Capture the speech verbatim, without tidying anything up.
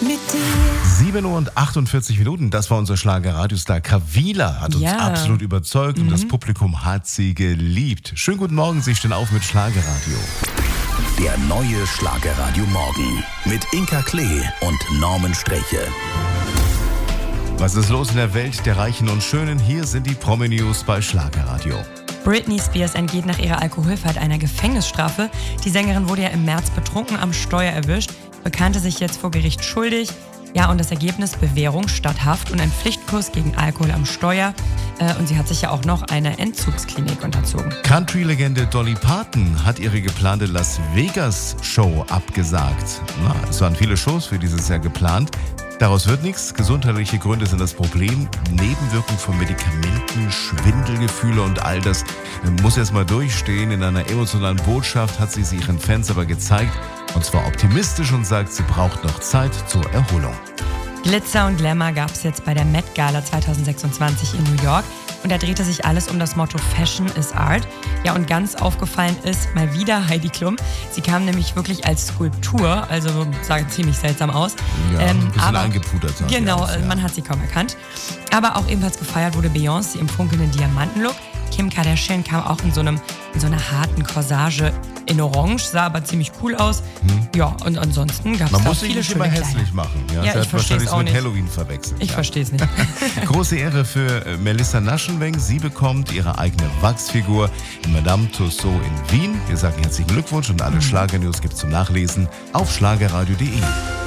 mit dir. sieben Uhr und achtundvierzig Minuten, das war unser Schlager-Radiostar. Kavila hat uns Ja. absolut überzeugt Mhm. und das Publikum hat sie geliebt. Schönen guten Morgen, Sie stehen auf mit Schlagerradio. Der neue Schlagerradio Morgen mit Inka Klee und Norman Sträche. Was ist los in der Welt der Reichen und Schönen? Hier sind die Promi-News bei Schlagerradio. Britney Spears entgeht nach ihrer Alkoholfahrt einer Gefängnisstrafe. Die Sängerin wurde ja im März betrunken am Steuer erwischt, bekannte sich jetzt vor Gericht schuldig. Ja, und das Ergebnis: Bewährung statt Haft und ein Pflichtkurs gegen Alkohol am Steuer. Äh, und sie hat sich ja auch noch einer Entzugsklinik unterzogen. Country-Legende Dolly Parton hat ihre geplante Las Vegas-Show abgesagt. Na, es waren viele Shows für dieses Jahr geplant. Daraus wird nichts. Gesundheitliche Gründe sind das Problem. Nebenwirkungen von Medikamenten, Schwindelgefühle und all das muss erst mal durchstehen. In einer emotionalen Botschaft hat sie sie ihren Fans aber gezeigt. Und zwar optimistisch und sagt, sie braucht noch Zeit zur Erholung. Glitzer und Glamour gab es jetzt bei der Met Gala zwanzig sechsundzwanzig in New York. Und da drehte sich alles um das Motto Fashion is Art. Ja, und ganz aufgefallen ist mal wieder Heidi Klum. Sie kam nämlich wirklich als Skulptur, also sah ziemlich seltsam aus. Ja, Ähm, ein bisschen aber- eingepudert. sah sie Genau, aus, ja. man hat sie kaum erkannt. Aber auch ebenfalls gefeiert wurde Beyoncé im funkelnden Diamantenlook. Kim Kardashian kam auch in so, einem, in so einer harten Corsage in Orange, sah aber ziemlich cool aus. Hm. Ja, und ansonsten gab es Man da muss sich viele nicht schöne immer Kleider. hässlich machen. Ja, Ja, sie ich hat versteh's wahrscheinlich auch mit nicht. Halloween verwechselt. Ich ja. verstehe es nicht. Große Ehre für äh, Melissa Naschenweng. Sie bekommt ihre eigene Wachsfigur in Madame Tussauds in Wien. Wir sagen herzlichen Glückwunsch und alle Schlagernews gibt's zum Nachlesen auf schlagerradio punkt de.